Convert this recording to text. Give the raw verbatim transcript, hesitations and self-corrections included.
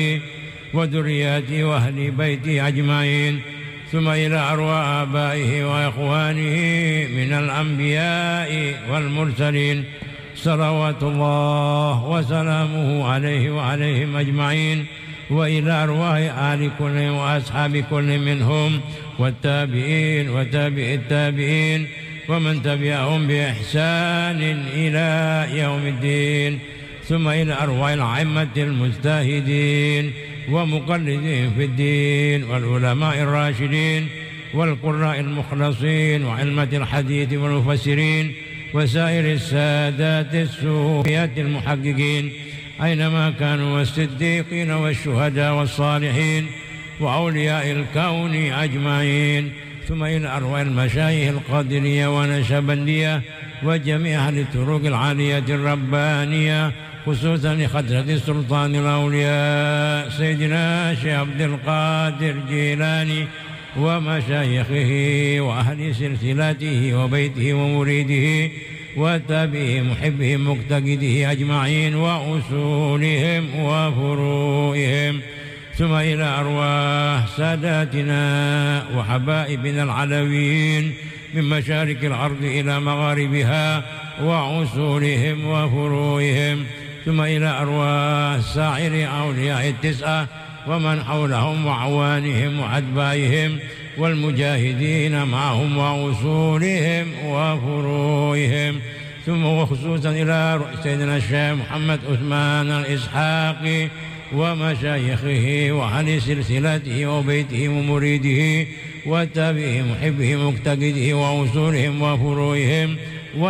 وذرياته وأهل بيته أجمعين، ثم إلى أرواح آبائه وإخوانه من الأنبياء والمرسلين صلوات الله وسلامه عليه وعليهم أجمعين، وإلى أرواح آل كل وأصحاب كل منهم والتابعين وتابع التابعين ومن تبعهم بإحسان إلى يوم الدين، ثم إلى أرواح الأئمة المجتهدين ومقلدين في الدين والعلماء الراشدين والقراء المخلصين وعلمة الحديث والمفسرين وسائر السادات السوفيات المحققين أينما كانوا، والصديقين والشهداء والصالحين وأولياء الكون أجمعين، ثم إلى أرواح المشايخ القادرية ونشبندية وجميع أهل الطرق العالية الربانية، خصوصا لخضرة سلطان الأولياء سيدنا شيخ عبد القادر جيلاني ومشايخه وأهل سلسلته وبيته ومريده وتابعه محبه مقتديه أجمعين وأصولهم وفروعهم، ثم إلى أرواح ساداتنا وحبائبنا العلويين من مشارق الأرض إلى مغاربها وعصورهم وفروعهم، ثم إلى أرواح سائر أولياء التسعة ومن حولهم وعوانهم وأتباعهم والمجاهدين معهم وأصولهم وفروعهم، ثم وخصوصا إلى سيدنا الشيخ محمد عثمان الإسحاقي ومشايخه وأهل سلسلته وبيته ومريده وتابعه محبه مقتديه وأصولهم وفروعهم،